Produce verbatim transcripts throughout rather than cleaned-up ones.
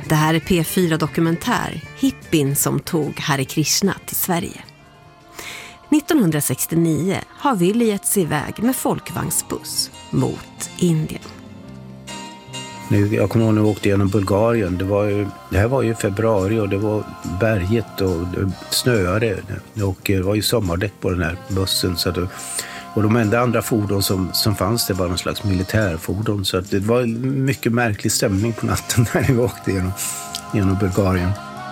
Det här är P fyra Dokumentär, hippin som tog Hare Krishna till Sverige. nittonhundrasextionio har Willy gett sig iväg med folkvagnsbuss mot Indien. Nu, jag kommer ihåg när vi åkte genom Bulgarien. Det, var ju, det här var ju februari och det var berget och det snöade. Och det var ju sommardäck på den här bussen. Så det, och de enda andra fordon som, som fanns det var någon slags militärfordon. Så att det var en mycket märklig stämning på natten när vi åkte genom, genom Bulgarien.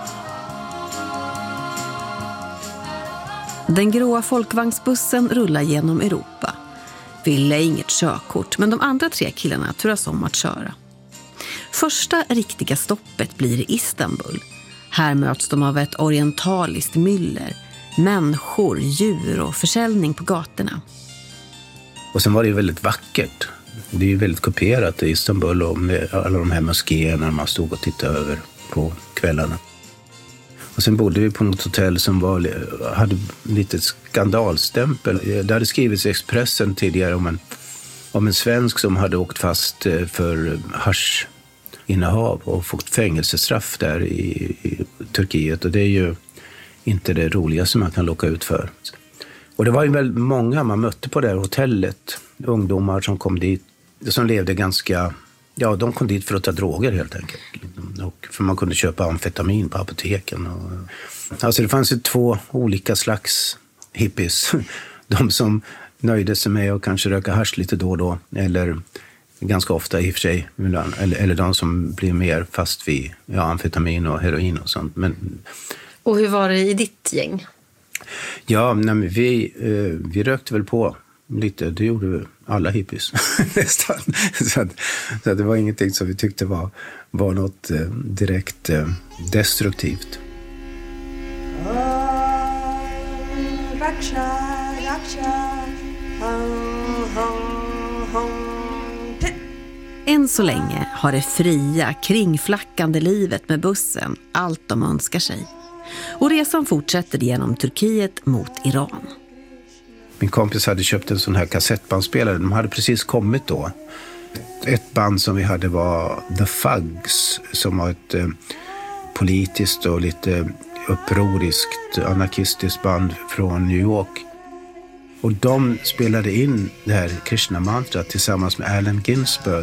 Den gråa folkvagnsbussen rullar genom Europa. Ville inget körkort, men de andra tre killarna turas om att köra. Första riktiga stoppet blir i Istanbul. Här möts de av ett orientaliskt myller. Människor, djur och försäljning på gatorna. Och sen var det ju väldigt vackert. Det är ju väldigt kuperat i Istanbul och med alla de här moskéerna man stod och tittade över på kvällarna. Och sen bodde vi på något hotell som var, hade lite skandalstämpel. Det hade skrivits i Expressen tidigare om en, om en svensk som hade åkt fast för haschinnehav och fått fängelsestraff där i, i Turkiet. Och det är ju inte det roligaste man kan locka ut för. Och det var ju väldigt många man mötte på det här hotellet. Ungdomar som kom dit, som levde ganska... Ja, de kom dit för att ta droger helt enkelt. Och för man kunde köpa amfetamin på apoteken. Och, alltså det fanns ju två olika slags hippies. De som nöjde sig med att kanske röka hasch lite då och då. Eller ganska ofta i och för sig. Eller, eller de som blir mer fast vid ja, amfetamin och heroin och sånt. Men, och hur var det i ditt gäng? Ja, nej, men vi, eh, vi rökte väl på lite. Det gjorde vi alla hippies nästan. Så, att, så att det var ingenting som vi tyckte var, var något eh, direkt eh, destruktivt. Än så länge har det fria, kringflackande livet med bussen allt de önskar sig. Och resan fortsätter genom Turkiet mot Iran. Min kompis hade köpt en sån här kassettbandspelare. De hade precis kommit då. Ett band som vi hade var The Fugs, som var ett eh, politiskt och lite upproriskt, anarkistiskt band från New York. Och de spelade in det här Krishna-mantrat tillsammans med Allen Ginsberg.